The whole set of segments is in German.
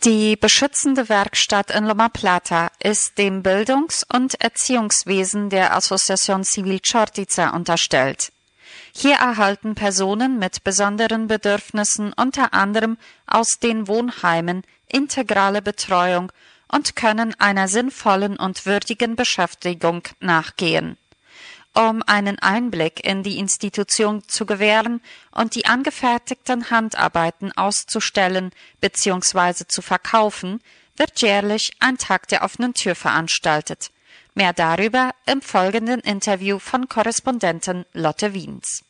Die beschützende Werkstatt in Loma Plata ist dem Bildungs- und Erziehungswesen der Asociación Civil Chortica unterstellt. Hier erhalten Personen mit besonderen Bedürfnissen unter anderem aus den Wohnheimen integrale Betreuung und können einer sinnvollen und würdigen Beschäftigung nachgehen. Um einen Einblick in die Institution zu gewähren und die angefertigten Handarbeiten auszustellen bzw. zu verkaufen, wird jährlich ein Tag der offenen Tür veranstaltet. Mehr darüber im folgenden Interview von Korrespondentin Lotte Wiens.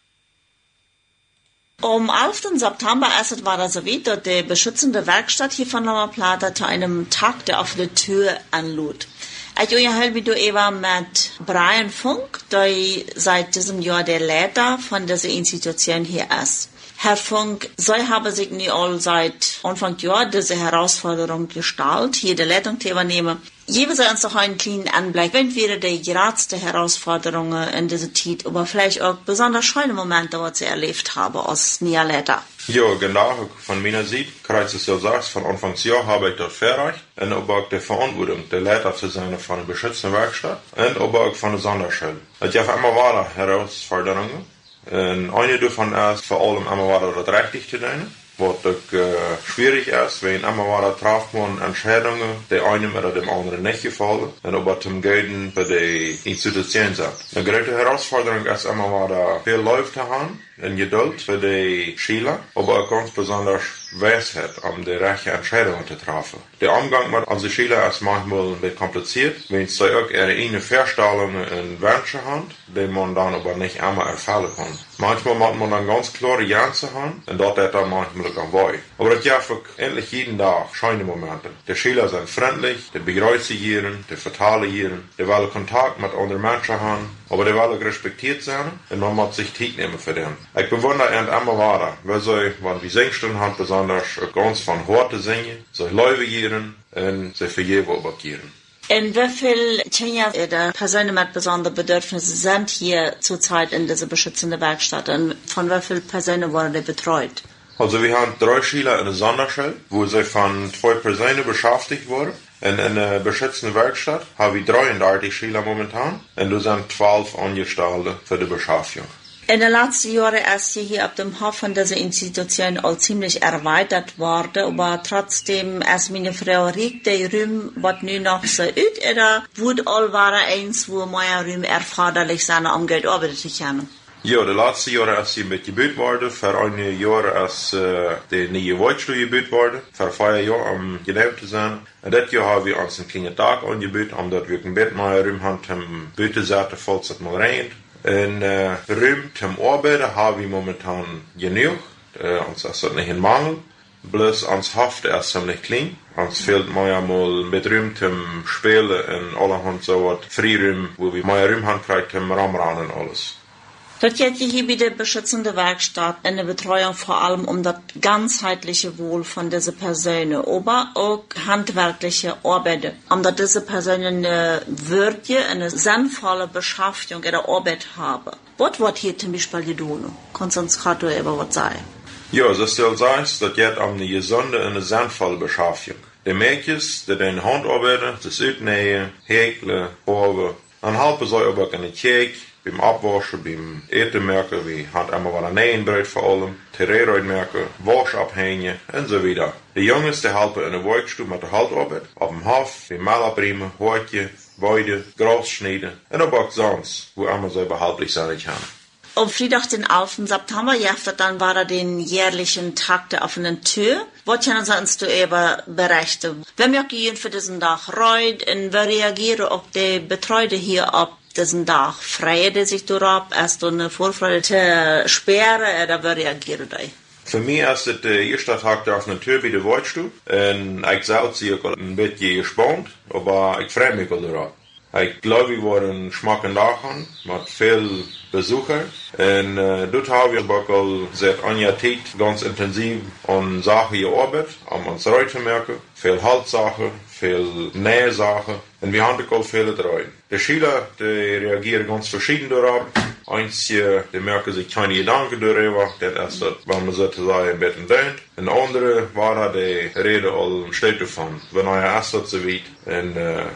Am 11. September war das soweit, dass die beschützende Werkstatt hier von Loma Plata zu einem Tag der offenen Tür anlud. Ich habe Eva mit Brian Funk, der seit diesem Jahr der Leiter von dieser Institution hier ist. Herr Funk, Sie haben sich nicht all seit Anfang Jahr diese Herausforderung gestellt, hier die Leitung zu übernehmen. Geben Sie uns doch einen kleinen Anblick, wenn wäre die geradste Herausforderungen in dieser Zeit, aber vielleicht auch besonders schöne Momente, was Sie erlebt haben als neuer Leiter. Ja, genau, von meiner Seite, kreuz es ja sagst, von Anfangsjahr habe ich dort verreicht, und aber auch die Verantwortung, der Leiter zu sein von der beschützten Werkstatt, und aber auch von der Sonderschule. Ich habe immer weiter Herausforderungen, und eine davon ist vor allem immer weiter das richtig zu tun, was auch schwierig ist, wenn immer weiter trifft man Entscheidungen, die einem oder dem anderen nicht gefallen, und aber zum Guten bei der Institution sind. Eine große Herausforderung ist immer weiter viel Läufe zu haben, und Geduld für die Schüler, aber auch ganz besonders Weisheit, um die rechte Entscheidungen zu treffen. Der Umgang mit unseren Schülern ist manchmal ein bisschen kompliziert, wenn sie auch ihre eigenen Vorstellungen und Wünsche haben, die man dann aber nicht immer erfüllen kann. Manchmal muss man dann ganz klare Grenzen haben, und dort ist dann manchmal auch weh. Aber das gibt auch endlich jeden Tag schöne Momente. Die Schüler sind freundlich, die begrüßen jeden, die verteilen jeden, die wollen Kontakt mit anderen Menschen haben, aber die wollen respektiert sein, und man muss sich Zeit nehmen für den. Ich bewundere ihn immer weiter, weil sie, wenn wir Singstunden haben, besonders ganz von Horte singen, sie Läufe gehen und sie für jeden übergehen. Und wie viele Kinder oder Personen mit besonderen Bedürfnissen sind hier zurzeit in dieser beschützenden Werkstatt? Und von wie vielen Personen wurden die betreut? Also wir haben 3 Schüler in der Sonderschule, wo sie von 2 Personen beschäftigt wurden. Und in der beschützten Werkstatt haben wir 33 Schüler momentan. Und da sind 12 Angestellte für die Beschäftigung. In den letzten Jahren ist hier auf dem Hof von dieser Institution auch ziemlich erweitert worden, aber trotzdem ist meine Frau Riek, der Raum, was nun noch so ut, oder wird all war eins, wo mehr Raum erforderlich sein, um Geld arbeiten zu können? Ja, de laatste jaren is hij met gebeurd worden. Voor een jaar is de nieuwe Woordstuhl gebeurd worden. Voor 5 jaar om genau te zijn. En dit jaar hebben we ons een kleine Tag aangebeurd, omdat we een beetje meer ruim hebben om buiten te zetten, falls het mal regent. En ruim zum Arbeiten haben wir momentan genug. Uns ist das nicht ein Mangel. Bloß uns Haft ist ziemlich klein. Uns fehlt mehr mal mit Raum zum Spielen und allerhand so was Freiraum, wo wir mehr Raum haben kriegt zum Raumrennen und alles. Dort geht hier bei der beschützende Werkstatt in der Betreuung vor allem um das ganzheitliche Wohl von dieser Personen, aber auch handwerkliche Arbeiten. Um dass diese Personen eine würdige, eine sinnvolle Beschäftigung in der Arbeit haben. Was wird hier zum Beispiel getan? Kannst du uns gerade über was sagen? Ja, so soll sein, das geht um eine gesunde und eine sinnvolle Beschäftigung. Die Mädchen, die in Hand arbeiten, das Ausnähen, Häkeln, Farben, dann helfen sie aber in der Kirche, beim Abwaschen, beim Eten merken, wie hat einmal was nähen breit vor allem, Terrorreit merken, Wasch abhängen und so weiter. Die Jungs, die helfen in der Werkstuhl mit der Handarbeit, auf dem Hof, beim Mehl abbrechen, Hortje, Weide, Gras schneiden und auch sonst, wo einmal so behaltlich sein kann. Am Freitag, den 11. September, dann war den jährlichen Tag der offenen Tür. Was können Sie uns darüber berichten? Wenn wir gehen für diesen Tag rein und wir reagieren auf die Betreute hier ab diesen Tag, freuen die sich darauf, erst eine Vorfreude zu sperren, oder wie reagieren die? Für mich ist es der erste Tag der offenen Tür bei der Werkstatt. Und ich selbst bin ein bisschen gespannt, aber ich freue mich darauf. Ich glaube, wir werden schmacken Tag mit viel Besucher. Und dort haben wir auch seit einer Zeit ganz intensiv an Sachen gearbeitet, um uns zu merken. Viel Haltsachen, viel Nähsachen. Und wir haben auch viele Treuen. Die Schüler, die reagieren ganz verschieden darauf. Einzige, die merken sich keine Gedanken darüber, das ist, wenn man sozusagen im Bett dönt. Ein andere war da die Rede all steht davon. Wenn er erst so weit, und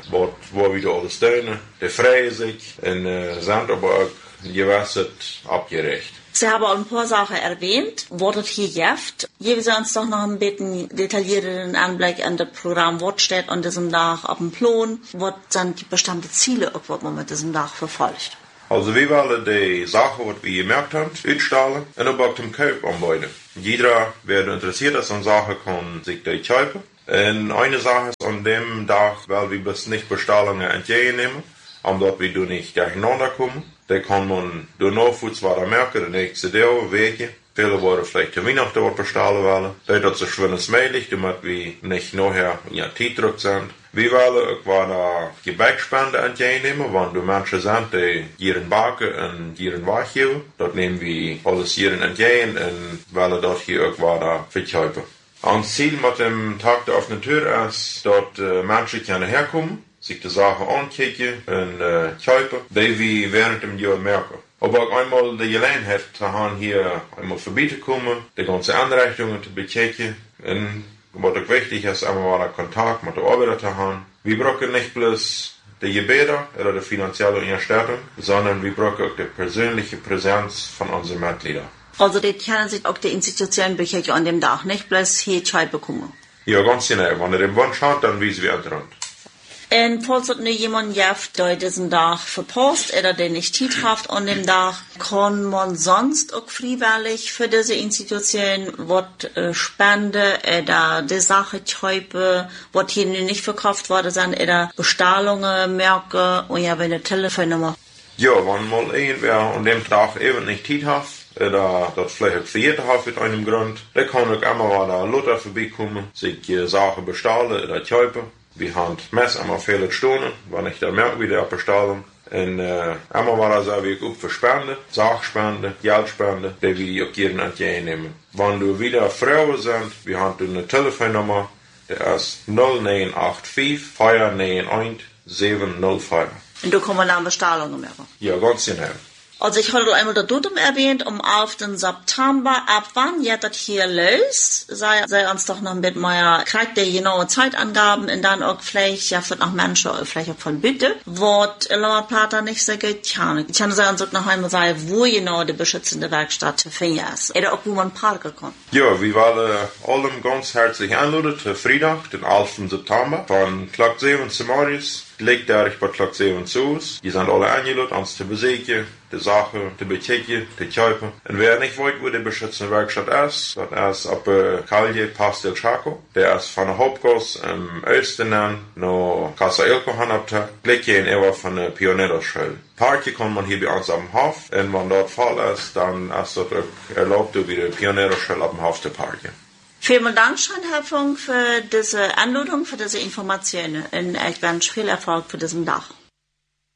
wo wieder alles dönen, die freuen sich, und sind aber auch gewässert abgerecht. Sie haben auch ein paar Sachen erwähnt, was es hier gibt. Geben Sie uns doch noch ein bisschen detaillierteren Anblick an das Programm, was steht an diesem Tag auf dem Plan, was sind die bestimmten Ziele, was man mit diesem Tag verfolgt. Also wir wollen die Sachen, die wir gemerkt haben, ausstellen und auch zum Kauf anbieten. Jeder, wer interessiert ist an Sachen, kann sich die kaufen. Und eine Sache ist an dem Tag, weil wir bis nicht Bestellungen entgegennehmen, omdat wir nicht durcheinander kommen. Da kann man durch Nachwuchs weiter merken, der nächste Tag, Wege. Viele wollen vielleicht zu Weihnachten dort bestellen wollen. Das ist so schwindes möglich, damit wir nicht nachher in der Tiefdruck sind. Wir wollen auch weiter Gebäckspende entgegennehmen, wenn du Menschen sind, die ihren Backen und ihren Weichheben. Dort nehmen wir alles hier entgegen und wollen dort hier auch weiter verkaufen. Ein Ziel mit dem Tag der offenen Tür ist, dort Menschen können herkommen, sich die Sachen ankicken und kaufen, die wir während dem Jahr merken. Aber auch einmal die Gelegenheit zu haben, hier einmal vorbeizukommen, die ganzen Einrichtungen zu bekicken. Und was auch wichtig ist, einmal wieder Kontakt mit der Arbeiter zu haben. Wir brauchen nicht bloß die Gebete oder die finanzielle Unterstützung, sondern wir brauchen auch die persönliche Präsenz von unseren Mitgliedern. Also die können sich auch die Institutionen bekicken an dem Tag, nicht bloß hier Zeit bekommen. Ja, ganz genau. Wenn ihr den Wunsch habt, dann wissen wir dran. Und falls es nur jemand gibt, der diesen Tag verpasst oder der nicht Zeit hat an dem Tag, kann man sonst auch freiwillig für diese Institution was spenden oder die Sachen kaufen, was hier nicht verkauft worden sind, oder Bestellungen merken und ja, eine Telefonnummer. Ja, wenn mal irgendwer an dem Tag eben nicht Zeit hat, oder das vielleicht verjährt hat mit einem Grund, der kann auch immer wieder Luther vorbeikommen, sich Sachen bestellen oder kaufen. Wir haben meist einmal viele Stunden, wenn ich da merke, wie der Bestellung. Und einmal war das auch wirklich für Spenden, Sachspenden, Geldspenden, die wir auch jeden entgegennehmen. Wenn du wieder Frauen sind, wir haben eine Telefonnummer, der ist 0985 491 705. Und da kann man dann Bestellungen machen? Ja, ganz genau. Also ich hatte einmal das Datum erwähnt, am 11. September. Ab wann geht das hier los? Sei uns doch noch ein bisschen mehr, kriegt der genaue Zeitangaben und dann auch vielleicht, ja, für nach Menschen, vielleicht auch von Bitte, was Loma Plata nicht so gut kann. Ich kann uns auch noch einmal sagen, wo genau die beschützende Werkstatt zu finden ist. Oder auch, wo man parken kann. Ja, wir wollen allem ganz herzlich einladen zu Freitag, den 11. September, von Klock 7 zu Marius. Liegt bei Klock 7 zu uns. Die sind alle eingeladen, uns zu besiegen, die Sachen zu bekicken, zu kaufen. Und wer nicht weiß, wo die beschützende Werkstatt ist, das ist auf Kalje Pastel Chaco. Der ist von der Hauptgasse im Osten nach Casa Ilko hanabte. Blick hier in Ewa von der Pioneroschule. Parken kann man hier bei uns am Hof. Und wenn dort Fall ist, dann ist das auch erlaubt, über die Pioneroschule am Hof zu parken. Vielen Dank, Herr Funk, für diese Anleitung, für diese Informationen. Und ich wünsche viel Erfolg für diesen Tag.